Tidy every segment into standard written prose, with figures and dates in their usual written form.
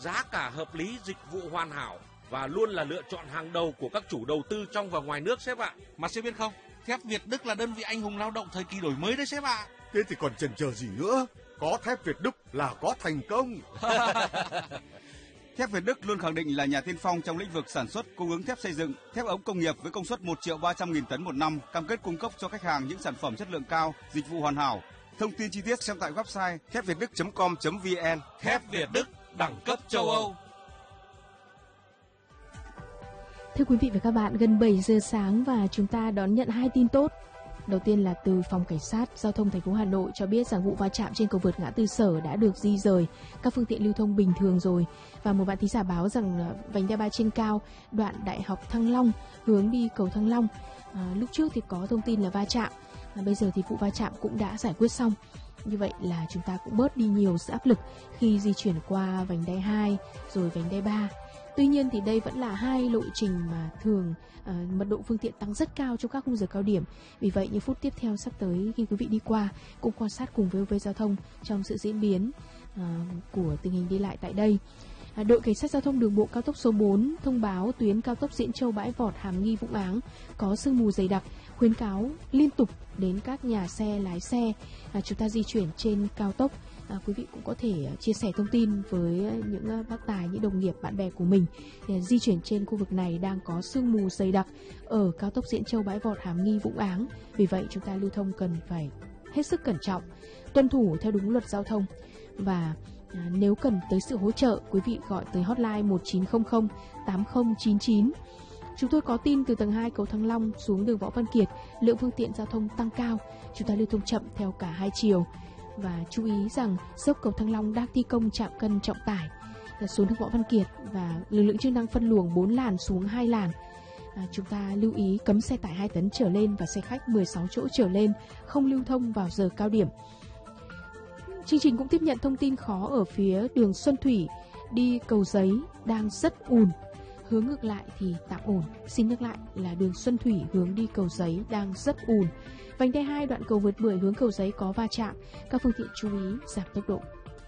giá cả hợp lý, dịch vụ hoàn hảo và luôn là lựa chọn hàng đầu của các chủ đầu tư trong và ngoài nước sếp ạ. Mà sếp biết không, Thép Việt Đức là đơn vị anh hùng lao động thời kỳ đổi mới đấy sếp ạ. Thế thì còn chần chờ gì nữa? Có Thép Việt Đức là có thành công. Thép Việt Đức luôn khẳng định là nhà tiên phong trong lĩnh vực sản xuất, cung ứng thép xây dựng, thép ống công nghiệp với công suất 1.300.000 tấn một năm, cam kết cung cấp cho khách hàng những sản phẩm chất lượng cao, dịch vụ hoàn hảo. Thông tin chi tiết xem tại website thepvietduc.com.vn. Thép Việt Đức, đẳng cấp châu Âu. Thưa quý vị và các bạn, gần 7 giờ sáng và chúng ta đón nhận 2 tin tốt. Đầu tiên là từ Phòng Cảnh sát Giao thông thành phố Hà Nội cho biết rằng vụ va chạm trên cầu vượt ngã tư Sở đã được di rời, các phương tiện lưu thông bình thường rồi. Và một bạn thính giả báo rằng vành đai 3 trên cao đoạn Đại học Thăng Long hướng đi cầu Thăng Long. Lúc trước thì có thông tin là va chạm, bây giờ thì vụ va chạm cũng đã giải quyết xong. Như vậy là chúng ta cũng bớt đi nhiều sự áp lực khi di chuyển qua vành đai 2 rồi vành đai 3. Tuy nhiên thì đây vẫn là hai lộ trình mà thường mật độ phương tiện tăng rất cao trong các khung giờ cao điểm. Vì vậy những phút tiếp theo sắp tới khi quý vị đi qua cũng quan sát cùng với VOV Giao thông trong sự diễn biến của tình hình đi lại tại đây. Đội Cảnh sát Giao thông đường bộ cao tốc số 4 thông báo tuyến cao tốc Diễn Châu Bãi Vọt Hàm Nghi Vũng Áng có sương mù dày đặc, khuyến cáo liên tục đến các nhà xe lái xe chúng ta di chuyển trên cao tốc. Quý vị cũng có thể chia sẻ thông tin với những bác tài, những đồng nghiệp, bạn bè của mình. Di chuyển trên khu vực này đang có sương mù dày đặc ở cao tốc Diễn Châu Bãi Vọt Hàm Nghi Vũng Áng. Vì vậy chúng ta lưu thông cần phải hết sức cẩn trọng, tuân thủ theo đúng luật giao thông. Và nếu cần tới sự hỗ trợ, quý vị gọi tới hotline 1900 8099. Chúng tôi có tin từ tầng 2 cầu Thăng Long xuống đường Võ Văn Kiệt, lượng phương tiện giao thông tăng cao, chúng ta lưu thông chậm theo cả hai chiều. Và chú ý rằng dốc cầu Thăng Long đang thi công trạm cân trọng tải xuống đường Võ Văn Kiệt và lực lượng chức năng phân luồng 4 làn xuống 2 làn. Chúng ta lưu ý cấm xe tải 2 tấn trở lên và xe khách 16 chỗ trở lên không lưu thông vào giờ cao điểm. Chương trình cũng tiếp nhận thông tin khó ở phía đường Xuân Thủy đi Cầu Giấy đang rất ùn. Hướng ngược lại thì tạm ổn. Xin nhắc lại là đường Xuân Thủy hướng đi Cầu Giấy đang rất ùn. Vành đai 2 đoạn cầu vượt Bưởi hướng Cầu Giấy có va chạm. Các phương tiện chú ý giảm tốc độ.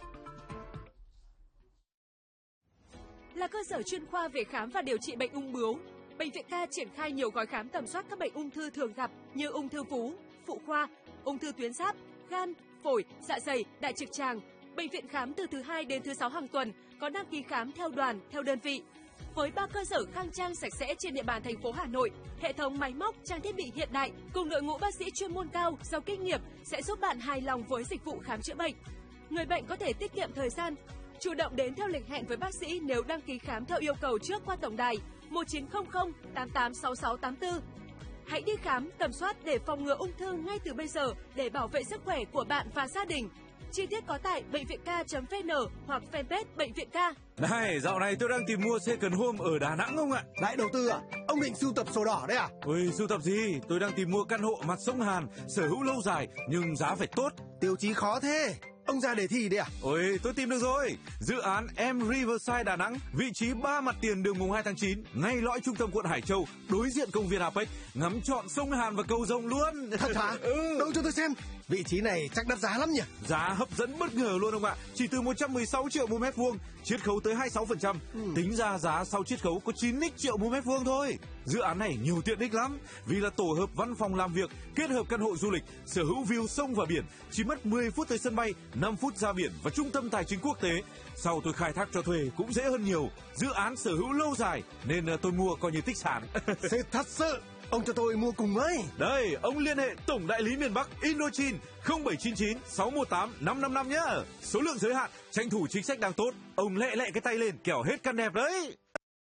Là cơ sở chuyên khoa về khám và điều trị bệnh ung bướu, Bệnh viện Ca triển khai nhiều gói khám tầm soát các bệnh ung thư thường gặp như ung thư vú, phụ khoa, ung thư tuyến giáp, gan, phổi, dạ dày, đại trực tràng. Bệnh viện khám từ thứ 2 đến thứ 6 hàng tuần, có đăng ký khám theo đoàn, theo đơn vị. Với 3 cơ sở khang trang sạch sẽ trên địa bàn thành phố Hà Nội, hệ thống máy móc, trang thiết bị hiện đại cùng đội ngũ bác sĩ chuyên môn cao, giàu kinh nghiệm sẽ giúp bạn hài lòng với dịch vụ khám chữa bệnh. Người bệnh có thể tiết kiệm thời gian, chủ động đến theo lịch hẹn với bác sĩ nếu đăng ký khám theo yêu cầu trước qua tổng đài 1900 886684. Hãy đi khám, tầm soát để phòng ngừa ung thư ngay từ bây giờ để bảo vệ sức khỏe của bạn và gia đình. Chi tiết có tại bệnh viện ca.vn hoặc fanpage Bệnh viện Ca. Này, dạo này tôi đang tìm mua second home ở Đà Nẵng không ạ? Lại đầu tư à? Ông định sưu tập sổ đỏ đấy à? Ôi, sưu tập gì? Tôi đang tìm mua căn hộ mặt sông Hàn, sở hữu lâu dài nhưng giá phải tốt. Tiêu chí khó thế. Ông ra đề thi đấy à? Ôi, tôi tìm được rồi. Dự án M Riverside Đà Nẵng, vị trí 3 mặt tiền đường mùng 2 tháng 9, ngay lõi trung tâm quận Hải Châu, đối diện công viên Apex, ngắm trọn sông Hàn và cầu Rồng luôn. Thật hả? Đâu cho tôi xem. Vị trí này chắc đắt giá lắm nhỉ? Giá hấp dẫn bất ngờ luôn ông ạ. Chỉ từ 116 triệu một mét vuông, chiết khấu tới 26%. Tính ra giá sau chiết khấu có 9 triệu một mét vuông thôi. Dự án này nhiều tiện ích lắm, vì là tổ hợp văn phòng làm việc kết hợp căn hộ du lịch, sở hữu view sông và biển, chỉ mất 10 phút tới sân bay, 5 phút ra biển và trung tâm tài chính quốc tế. Sau tôi khai thác cho thuê cũng dễ hơn nhiều. Dự án sở hữu lâu dài nên tôi mua coi như tích sản. Thế thật sự. Ông cho tôi mua cùng với. Đây, ông liên hệ tổng đại lý miền Bắc Indochin 0799 618 555 nhá. Số lượng giới hạn, tranh thủ chính sách đang tốt. Ông lẹ cái tay lên, kẻo hết căn đẹp đấy.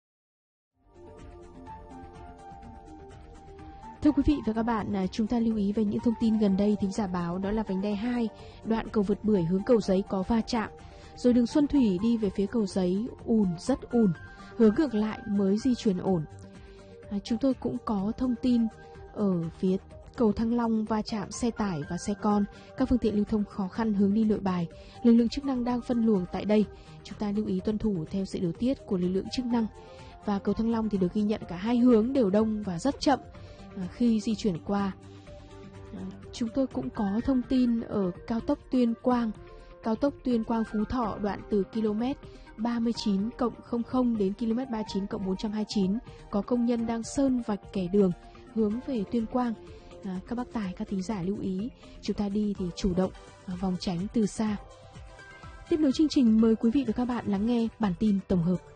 Thưa quý vị và các bạn, chúng ta lưu ý về những thông tin gần đây thính giả báo, đó là vành đai 2, đoạn cầu vượt Bưởi hướng Cầu Giấy có va chạm. Rồi đường Xuân Thủy đi về phía Cầu Giấy ùn, rất ùn, hướng ngược lại mới di chuyển ổn. Chúng tôi cũng có thông tin ở phía cầu Thăng Long va chạm xe tải và xe con, các phương tiện lưu thông khó khăn hướng đi Nội Bài. Lực lượng chức năng đang phân luồng tại đây. Chúng ta lưu ý tuân thủ theo sự điều tiết của lực lượng chức năng. Và cầu Thăng Long thì được ghi nhận cả hai hướng đều đông và rất chậm khi di chuyển qua. Chúng tôi cũng có thông tin ở cao tốc Tuyên Quang Phú Thọ đoạn từ km 39+00 đến km 39+429 có công nhân đang sơn vạch kẻ đường hướng về Tuyên Quang. Các bác tài, các thính giả lưu ý, chúng ta đi thì chủ động, vòng tránh từ xa. Tiếp nối chương trình, mời quý vị và các bạn lắng nghe bản tin tổng hợp.